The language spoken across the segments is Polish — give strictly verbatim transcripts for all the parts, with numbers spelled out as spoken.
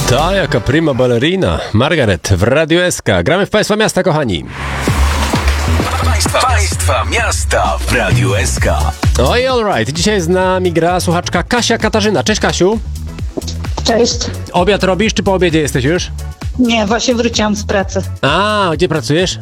Ta jaka prima ballerina. Margaret w Radiu S K. Gramy w Państwa Miasta, kochani. Państwa, Państwa Miasta w Radiu S K. Oj, alright. Dzisiaj z nami gra słuchaczka Kasia Katarzyna. Cześć, Kasiu. Cześć. Obiad robisz, czy po obiedzie jesteś już? Nie, właśnie wróciłam z pracy. A, gdzie pracujesz?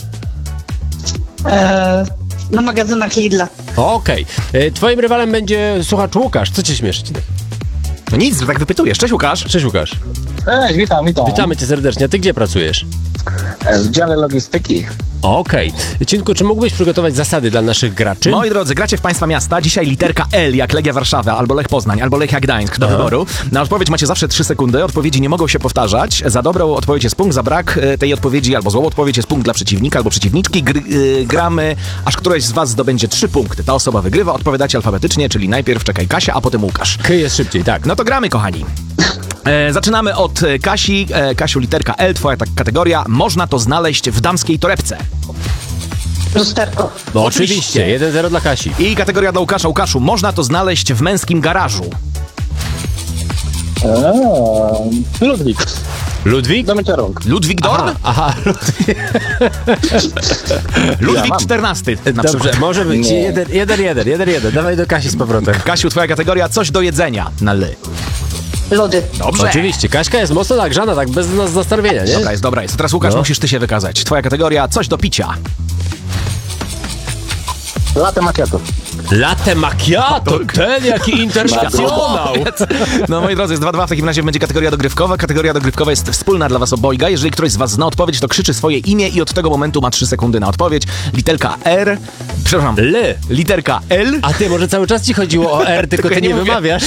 E, na magazynach Lidla. Okej. Okay. Twoim rywalem będzie słuchacz Łukasz. Co cię śmieszy? No nic, że tak wypytujesz. Cześć, Łukasz. Cześć, Łukasz. Cześć, witam, witam. Witamy cię serdecznie. A ty gdzie pracujesz? W dziale logistyki. Okej. Okay. Cinku, czy mógłbyś przygotować zasady dla naszych graczy? Moi drodzy, gracie w Państwa Miasta. Dzisiaj literka L jak Legia Warszawa, albo Lech Poznań, albo Lechia Gdańsk, do Aha. wyboru. Na odpowiedź macie zawsze trzy sekundy. Odpowiedzi nie mogą się powtarzać. Za dobrą odpowiedź jest punkt, za brak e, tej odpowiedzi albo złą odpowiedź jest punkt dla przeciwnika albo przeciwniczki. Gr, e, gramy, aż któreś z was zdobędzie trzy punkty. Ta osoba wygrywa. Odpowiadacie alfabetycznie, czyli najpierw czekaj Kasia, a potem Łukasz. K jest szybciej, tak. No to gramy, kochani. E, zaczynamy od e, Kasi. E, Kasiu, literka L, twoja ta kategoria. Można to znaleźć w damskiej torebce. Lusterko. No oczywiście. oczywiście. jeden zero dla Kasi. I kategoria dla Łukasza. Łukaszu, można to znaleźć w męskim garażu. Eee, Ludwik, Ludwik? do mycia rąk. Ludwik Dorn? Aha, aha. Ludwik. Ludwik Ja mam. czternasty. Na Dobrze, przykład. może być. Nie. Jeden, jeden, jeden, jeden, jeden. Dawaj do Kasi z powrotem. Kasiu, twoja kategoria coś do jedzenia. Na L. Lody. Dobrze. Oczywiście. Kaśka jest mocno nagrzana, tak bez nas zastanowienia, nie? Dobra jest, dobra jest. Teraz Łukasz, No. musisz ty się wykazać. Twoja kategoria coś do picia. Latte macchiato. Latte macchiato. Ten jaki internacjonał. No moi drodzy, jest dwa dwa, w takim razie będzie kategoria dogrywkowa. Kategoria dogrywkowa jest wspólna dla was obojga. Jeżeli któryś z was zna odpowiedź, to krzyczy swoje imię i od tego momentu ma trzy sekundy na odpowiedź. Literka R, przepraszam, L. literka L. A ty, może cały czas ci chodziło o R, tylko ty ja nie, nie mówię. wymawiasz.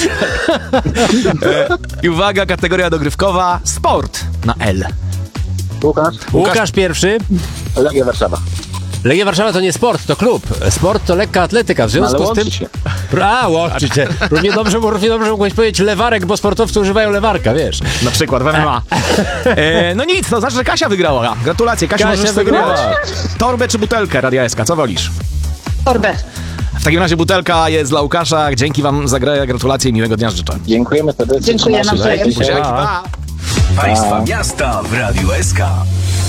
I uwaga, kategoria dogrywkowa, sport na L. Łukasz, Łukasz pierwszy. Legia Warszawa. Legia Warszawa to nie sport, to klub. Sport to lekka atletyka. W No, ale związku z tym... łączy się. A, łączy się. Równie dobrze, równie dobrze mogłeś powiedzieć lewarek, bo sportowcy używają lewarka, wiesz. Na przykład w M M A. E, no nic, to znaczy, że Kasia wygrała. Gratulacje, Kasia, Kasia możesz sobie wygrała. wybrać. Torbę czy butelkę, Radia S K, co wolisz? Torbę. W takim razie butelka jest dla Łukasza. Dzięki wam za grę, gratulacje i miłego dnia życzę. Dziękuję serdecznie. Dziękuję Trzymajcie się. nawzajem. Buziaki, Pa. pa. Państwa Miasta w Radiu S K.